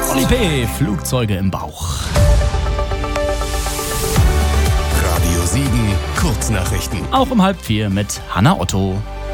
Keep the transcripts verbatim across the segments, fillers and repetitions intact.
Oli P., Flugzeuge im Bauch. Radio Siegen, Kurznachrichten. Auch um halb vier mit Hanna Otto.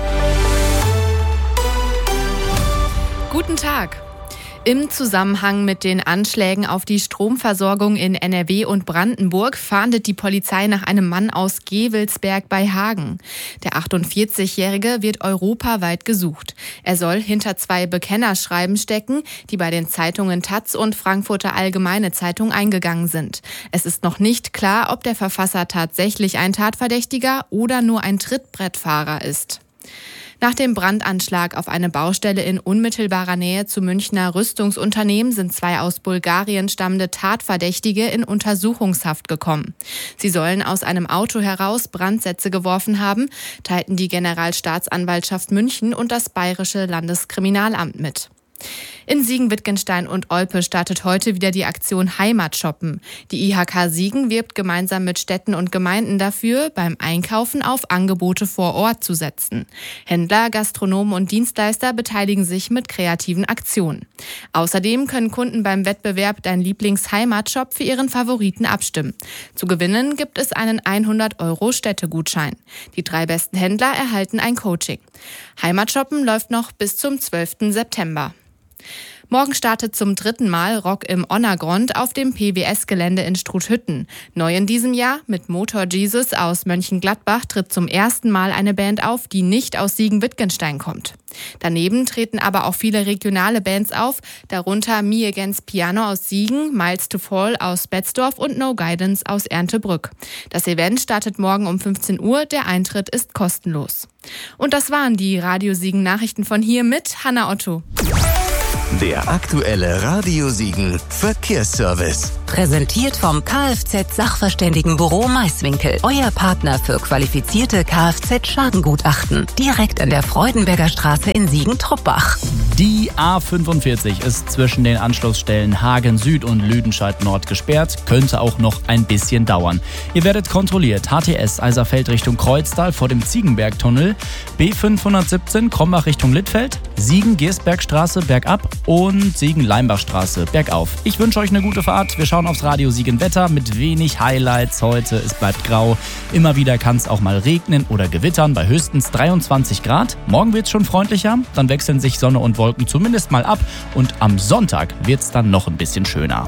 Guten Tag. Im Zusammenhang mit den Anschlägen auf die Stromversorgung in N R W und Brandenburg fahndet die Polizei nach einem Mann aus Gevelsberg bei Hagen. Der achtundvierzigjährige wird europaweit gesucht. Er soll hinter zwei Bekennerschreiben stecken, die bei den Zeitungen Taz und Frankfurter Allgemeine Zeitung eingegangen sind. Es ist noch nicht klar, ob der Verfasser tatsächlich ein Tatverdächtiger oder nur ein Trittbrettfahrer ist. Nach dem Brandanschlag auf eine Baustelle in unmittelbarer Nähe zu Münchner Rüstungsunternehmen sind zwei aus Bulgarien stammende Tatverdächtige in Untersuchungshaft gekommen. Sie sollen aus einem Auto heraus Brandsätze geworfen haben, teilten die Generalstaatsanwaltschaft München und das Bayerische Landeskriminalamt mit. In Siegen-Wittgenstein und Olpe startet heute wieder die Aktion Heimatshoppen. Die I H K Siegen wirbt gemeinsam mit Städten und Gemeinden dafür, beim Einkaufen auf Angebote vor Ort zu setzen. Händler, Gastronomen und Dienstleister beteiligen sich mit kreativen Aktionen. Außerdem können Kunden beim Wettbewerb Dein Lieblings-Heimatshop für ihren Favoriten abstimmen. Zu gewinnen gibt es einen hundert Euro Städtegutschein. Die drei besten Händler erhalten ein Coaching. Heimatshoppen läuft noch bis zum zwölften September. Morgen startet zum dritten Mal Rock im Onnergrund auf dem P W S-Gelände in Struthütten. Neu in diesem Jahr mit Motor Jesus aus Mönchengladbach tritt zum ersten Mal eine Band auf, die nicht aus Siegen-Wittgenstein kommt. Daneben treten aber auch viele regionale Bands auf, darunter Me Against Piano aus Siegen, Miles to Fall aus Betzdorf und No Guidance aus Erntebrück. Das Event startet morgen um fünfzehn Uhr, der Eintritt ist kostenlos. Und das waren die Radio Siegen Nachrichten von hier mit Hanna Otto. Der aktuelle Radio Siegen Verkehrsservice. Präsentiert vom Kfz-Sachverständigenbüro Maiswinkel. Euer Partner für qualifizierte Kfz-Schadengutachten. Direkt an der Freudenberger Straße in Siegen-Truppach. Die A fünfundvierzig ist zwischen den Anschlussstellen Hagen Süd und Lüdenscheid Nord gesperrt. Könnte auch noch ein bisschen dauern. Ihr werdet kontrolliert. H T S Eiserfeld Richtung Kreuztal vor dem Ziegenbergtunnel. B fünfhundertsiebzehn Krombach Richtung Littfeld. Siegen-Gersbergstraße bergab und Siegen-Leimbachstraße bergauf. Ich wünsche euch eine gute Fahrt. Wir schauen aufs Radio Siegen Wetter mit wenig Highlights heute. Es bleibt grau. Immer wieder kann es auch mal regnen oder gewittern bei höchstens dreiundzwanzig Grad. Morgen wird es schon freundlicher. Dann wechseln sich Sonne und Wolken zumindest mal ab. Und am Sonntag wird es dann noch ein bisschen schöner.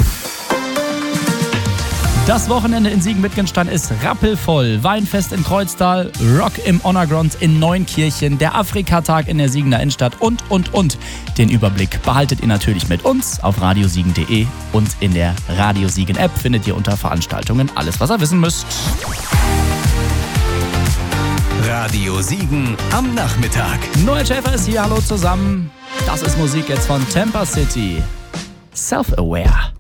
Das Wochenende in Siegen-Wittgenstein ist rappelvoll. Weinfest in Kreuztal, Rock im Onnergrund in Neunkirchen, der Afrikatag in der Siegener Innenstadt und, und, und. Den Überblick behaltet ihr natürlich mit uns auf radiosiegen punkt de und in der Radio Siegen App findet ihr unter Veranstaltungen alles, was ihr wissen müsst. Radio Siegen am Nachmittag. Noel Schäfer ist hier, hallo zusammen. Das ist Musik jetzt von Tampa City. Self-Aware.